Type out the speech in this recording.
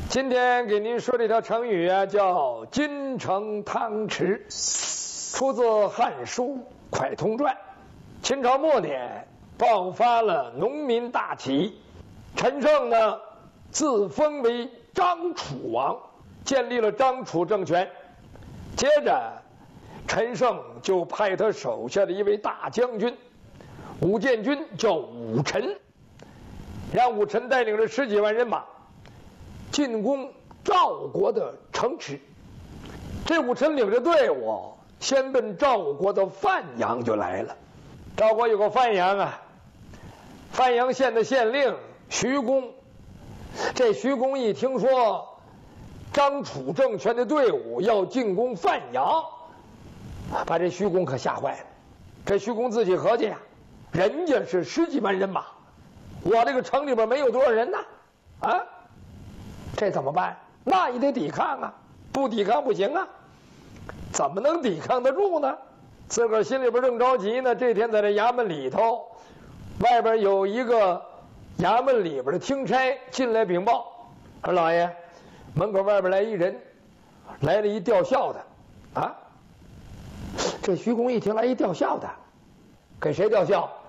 今天给您说这条成语啊，叫金城汤匙，出自《汉书·蒯通传》。秦朝末年爆发了农民大起，陈胜呢自封为张楚王，建立了张楚政权。接着，陈胜就派他手下的一位大将军武建军，叫武臣，让武臣带领着10几万人马进攻赵国的城池。这武臣领着队伍先奔赵国的范阳就来了。赵国有个范阳啊，范阳县的县令徐公。这徐公一听说张楚政权的队伍要进攻范阳，把这徐公可吓坏了。这徐公自己合计啊，人家是10几万人马，我这个城里边没有多少人呢，啊，这怎么办？那也得抵抗啊，不抵抗不行啊，怎么能抵抗得住呢？自个儿心里边正着急呢。这天在这衙门里头，外边有一个衙门里边的听差进来禀报，说老爷，门口外边来一人，来了一吊孝的啊。这徐公一听来一吊孝的，给谁吊孝？